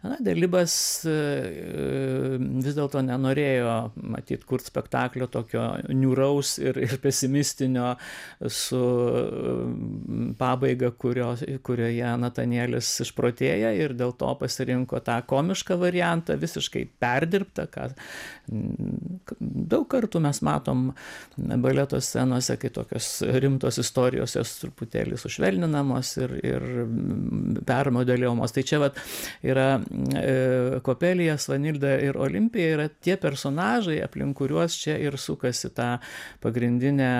Delibas vis dėlto nenorėjo matyt kurt spektaklio tokio niūraus ir pesimistinio su pabaiga, kurioje Natanielis išprotėja, ir dėl to pasirinko tą komišką variantą, visiškai perdirbtą, ką daug kartų mes matom baleto scenose, kai tokios rimtos istorijos jos truputėlį sušvelninamos ir permodeliuojamos. Tai čia vat yra Kopelija, Svanilda ir Olimpija yra tie personažai, aplink kuriuos čia ir sukasi ta pagrindinė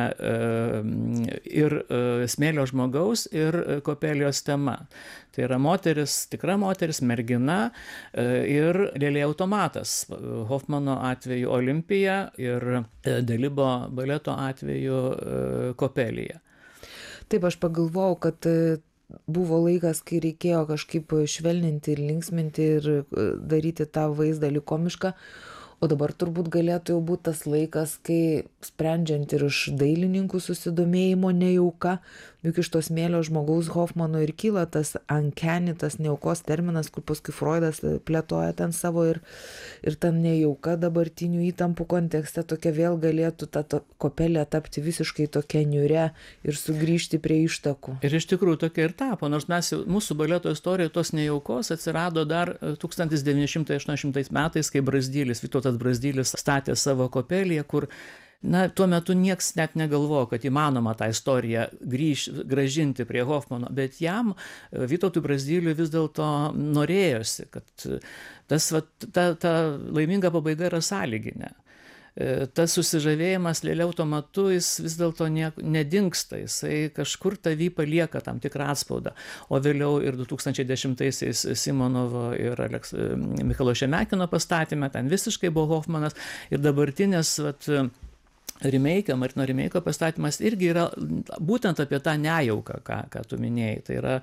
ir Smėlio žmogaus ir Kopelijos tema. Tai yra moteris, tikra moteris, mergina ir lėlė automatas. Hofmano atveju Olimpija ir Delibo baleto atveju Kopelija. Taip, aš pagalvojau, kad buvo laikas, kai reikėjo kažkaip švelninti ir linksminti ir daryti tą vaizdą lyg komišką, o dabar turbūt galėtų jau būti tas laikas, kai sprendžiant ir iš dailininkų susidomėjimo nejauka, juk iš to Smėlio žmogaus Hofmano ir kyla tas uncanny, tas nejaukos terminas, kur paskui Freudas plėtoja ten savo ir ta nejauka dabartinių įtampų kontekste tokia vėl galėtų ta Kopelija tapti visiškai tokia niūria ir sugrįžti prie ištakų. Ir iš tikrųjų tokia ir tapo, nors mūsų baleto istorijoje tos nejaukos atsirado dar 1980 metais, kai Vytautas Brazdylis statė savo Kopeliją, kur tuo metu nieks net negalvojo, kad įmanoma tą istoriją grąžinti prie Hofmano, bet jam, Vytautui Brazdyliui, vis dėlto norėjosi, kad ta laiminga pabaiga yra sąlyginė. Tas susižavėjimas lėlė automatu, jis vis dėlto nedingsta, jisai kažkur tavy palieka tam tikrą atspaudą. O vėliau ir 2010-aisiais Simonovo ir Michailo Šemekino pastatyme, ten visiškai buvo Hofmanas, ir dabartinės Martino Rimeikio pastatymas irgi yra būtent apie tą nejauką, ką tu minėjai. Tai yra,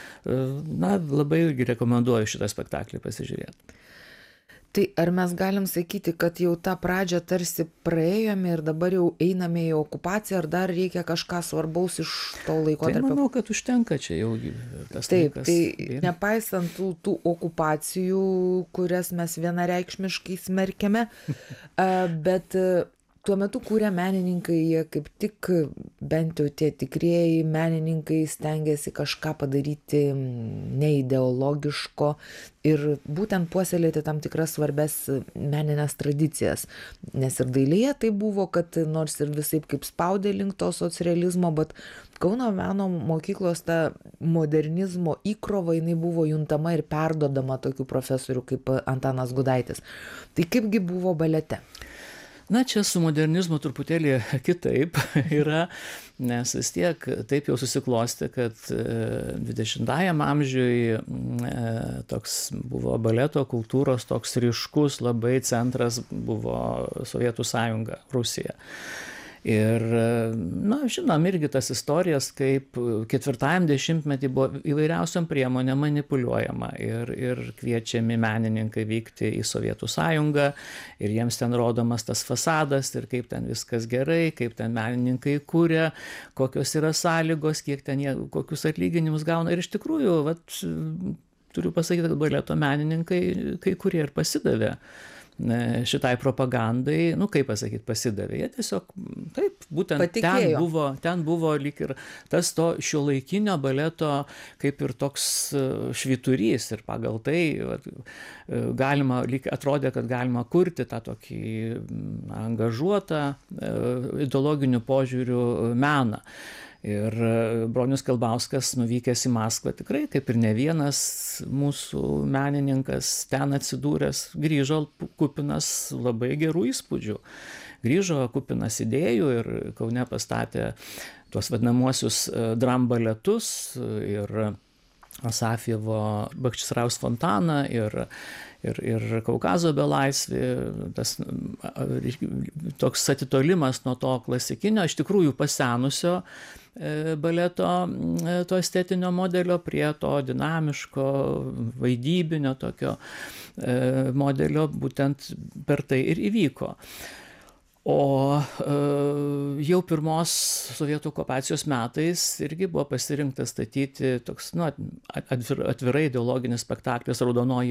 labai irgi rekomenduoju šitą spektaklį pasižiūrėti. Tai ar mes galim sakyti, kad jau tą pradžią tarsi praėjome ir dabar jau einame į okupaciją, ar dar reikia kažką svarbaus iš to laikotarpio? Tai manau, kad užtenka čia jau tas Taip, laikas. Tai nepaisant tų okupacijų, kurias mes vienareikšmiškai smerkiame, bet tuo metu kūrė menininkai, jie kaip tik, bent jau tie tikrieji menininkai, stengiasi kažką padaryti neideologiško ir būtent puoselėti tam tikras svarbes meninės tradicijas. Nes ir dailėje tai buvo, kad nors ir visaip kaip spaudė link to socrealizmo, bet Kauno meno mokyklos ta modernizmo įkrova, jinai buvo juntama ir perdodama tokių profesorių kaip Antanas Gudaitis. Tai kaipgi buvo balete? Čia su modernizmu truputėlį kitaip yra, nes vis tiek taip jau susiklostė, kad 20-ajam amžiui toks buvo baleto kultūros toks ryškus labai centras buvo Sovietų Sąjunga, Rusija. Ir, žinom irgi tas istorijas, kaip 4-ajam dešimtmetį buvo įvairiausiom priemonėm manipuliuojama ir kviečiami menininkai vykti į Sovietų Sąjungą ir jiems ten rodomas tas fasadas ir kaip ten viskas gerai, kaip ten menininkai kuria, kokios yra sąlygos, kiek ten jie, kokius atlyginimus gauna. Ir iš tikrųjų, turiu pasakyti, kad baleto menininkai kai kurie ir pasidavė šitai propagandai, kaip pasakyti, pasidavė. Jie tiesiog, taip, būtent ten buvo lyg ir tas to šiuolaikinio baleto kaip ir toks švyturys ir pagal tai galima, lyg atrodė, kad galima kurti tą tokį angažuotą ideologinių požiūrių meną. Ir Bronius Kelbauskas, nuvykęs į Maskvą, tikrai, kaip ir ne vienas mūsų menininkas ten atsidūręs, grįžo kupinas labai gerų įspūdžių. Grįžo kupinas idėjų ir Kaune pastatė tuos vadinamuosius drambaletus ir Asafjevo Bachčisarajaus fontaną ir Kaukazo belaisvį, tas toks atitolimas nuo to klasikinio, iš tikrųjų pasenusio baleto, to estetinio modelio prie to dinamiško, vaidybinio tokio modelio, būtent per tai ir įvyko. O jau pirmos sovietų okupacijos metais irgi buvo pasirinktas statyti toks atvirai ideologinis spektaklis Raudonoji